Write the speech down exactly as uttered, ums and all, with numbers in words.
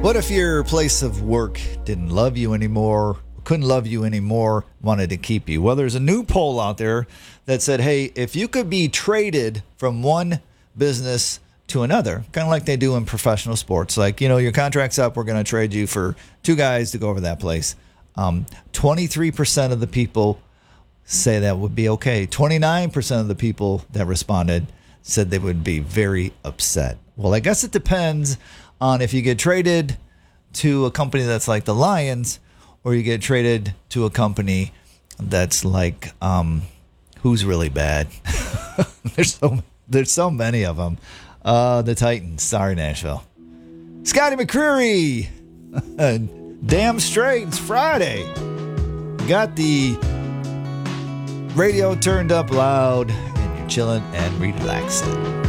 What if your place of work didn't love you anymore, couldn't love you anymore, wanted to keep you? Well, there's a new poll out there that said, hey, if you could be traded from one business to another, kind of like they do in professional sports, like, you know, your contract's up, we're going to trade you for two guys to go over that place. Um, twenty-three percent of the people say that would be okay. twenty-nine percent of the people that responded said they would be very upset. Well, I guess it depends on if you get traded to a company that's like the Lions or you get traded to a company that's like, um, who's really bad? there's so there's so many of them. Uh, the Titans. Sorry, Nashville. Scotty McCreery. Damn straight. It's Friday. Got the radio turned up loud and you're chilling and relaxing.